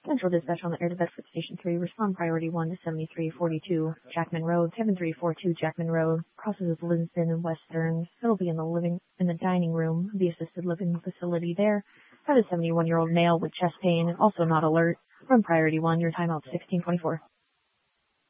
Central Dispatch on the air to Bedford Station 3. Respond priority 1 to 7342 Jackman Road, 7342 Jackman Road. Crosses with Livingston and Western. It'll be in the dining room of the assisted living facility there. Have a 71-year-old male with chest pain, also not alert. Run priority 1, your timeout 1624.